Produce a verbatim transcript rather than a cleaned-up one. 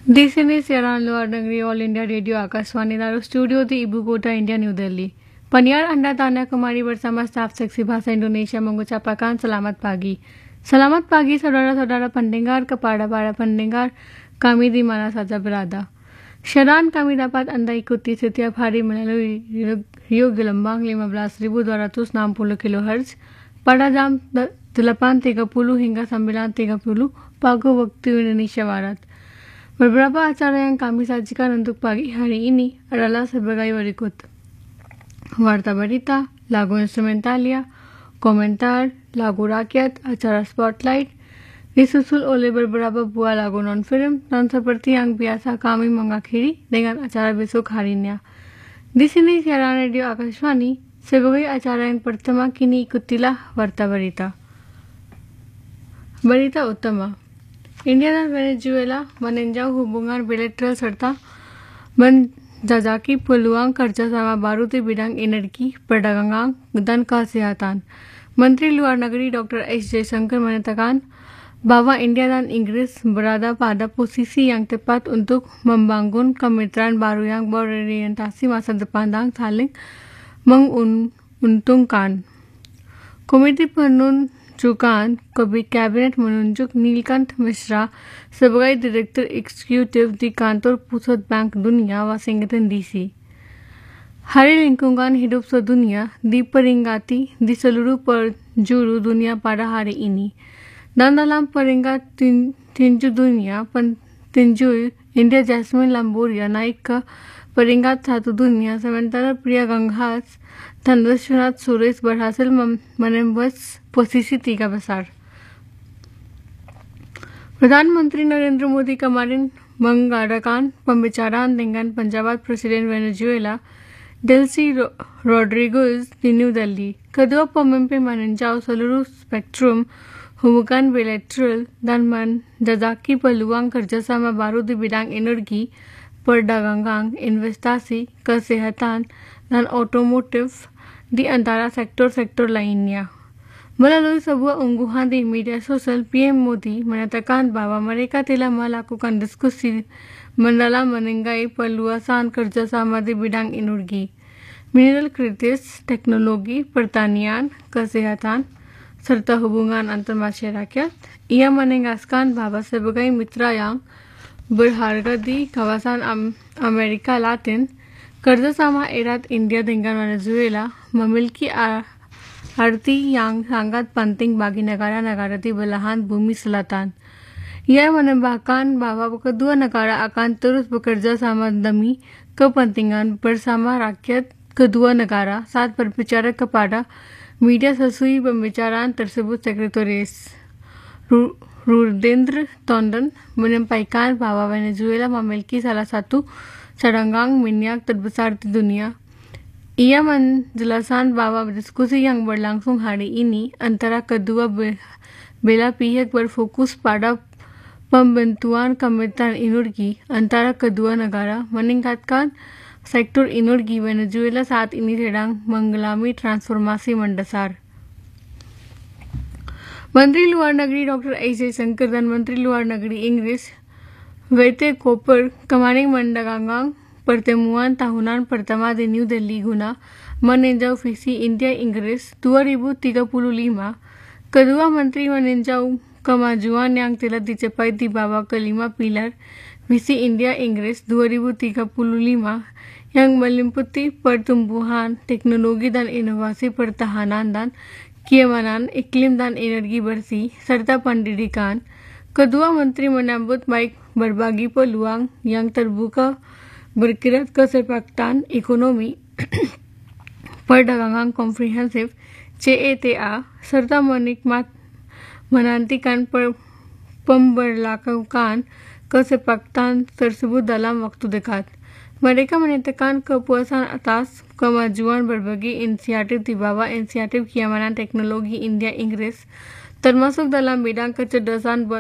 देशेने सियारान लोअर नगरी ऑल इंडिया रेडियो आकाशवाणी दारू स्टूडियो दी इबू कोटा इंडिया न्यू दिल्ली पनियार अंडा ताना कुमारी bersama staf seksi bahasa Indonesia mengucapkan selamat pagi. Selamat pagi saudara-saudara pendengar kepada para pendengar kami di mana saja berada. Siaran kami dapat Anda ikuti setiap hari melalui Rio Gelombang lima belas ribu dua ratus enam puluh kilohertz pada jam delapan tiga puluh hingga sembilan tiga puluh pagi waktu Indonesia Barat. Beberapa acara yang kami sajikan untuk pagi hari ini adalah sebagai berikut. Warta berita, lagu instrumentalia, komentar, lagu rakyat, acara spotlight, disusul oleh beberapa buah lagu non-film dan seperti yang biasa kami mengakhiri dengan acara besok harinya. Di sini siaran radio Akashwani sebagai acara yang pertama kini ikutilah Warta Berita. Berita utama. India dan Venezuela meninjau hubungan bilateral serta menjajaki peluang kerjasama baru di bidang energi, perdagangan, dan kesehatan. Menteri Luar Negeri Doktor S Jaishankar menyatakan bahwa India dan Inggris berada pada posisi yang tepat untuk membangun kemitraan baru yang berorientasi masa depan dan saling menguntungkan. Komite Penunjukan Kabinet menunjuk Nilkant Mishra sebagai Direktur Eksekutif di Kantor Pusat Bank Dunia, Washington D C. Hari Lingkungan Hidup Sedunia diperingati di seluruh penjuru dunia pada hari ini. Dan dalam peringkat tinju dunia, tinju India Jasmine Lamboria naik ke peringkat satu dunia, sementara Priya Ganghas dan Vishwanath Suresh berhasil menembus posisi tiga besar. Perdana Menteri Narendra Modi kemarin mengadakan pembicaraan dengan penjabat Presiden Venezuela, Delcy Rodriguez di New Delhi. Kedua pemimpin meninjau seluruh spektrum hubungan bilateral dan menjajaki peluang kerjasama baru di bidang energi, perdagangan, investasi, kesehatan, dan otomotif di antara sektor-sektor lainnya. Melalui sebuah unggahan di media sosial, P M Modi menyatakan bahwa mereka telah melakukan diskusi mendalam mengenai perluasan kerjasama di bidang energi, mineral kritis, teknologi, pertanian, kesehatan, serta hubungan antar masyarakat. Ia menegaskan bahwa sebagai mitra yang berharga di kawasan Amerika Latin, kerjasama erat India dengan Venezuela memiliki arti yang sangat penting bagi negara-negara di belahan bumi selatan. Ia menambahkan bahwa kedua negara akan terus bekerja sama demi kepentingan bersama rakyat kedua negara. Saat berbicara kepada media sesuai pembicaraan tersebut, Sekretaris Rudendra Tondon menyampaikan bahwa Venezuela memiliki salah satu cadangan minyak terbesar di dunia. Ia menjelaskan bahwa diskusi yang berlangsung hari ini antara kedua belah pihak berfokus pada pembentukan kemitraan energi antara kedua negara, meningkatkan sektor energi. Venezuela saat ini sedang mengalami transformasi mendasar. Menteri Luar Negeri Doktor S Jaishankar dan Menteri Luar Negeri Inggris Wete Cooper kemarin mengadakan pertemuan tahunan pertama di New Delhi guna meninjau visi India-Inggris dua ribu tiga puluh lima. Kedua menteri meninjau kemajuan yang telah dicapai di bawah kelima pilar visi India-Inggris dua ribu tiga puluh lima yang meliputi pertumbuhan, teknologi dan inovasi, pertahanan dan keamanan, iklim dan energi bersih, serta pendidikan. Kedua menteri menyambut baik berbagi peluang yang terbuka berkaitan kesepakatan ekonomi, perdagangan komprehensif C E T A, serta menikmat menantikan per, pemberlakuan kesepakatan tersebut dalam waktu dekat. Mereka menyatakan kepuasan atas kemajuan berbagai inisiatif di bawah inisiatif keamanan teknologi India-Inggris, termasuk dalam bidang kecerdasan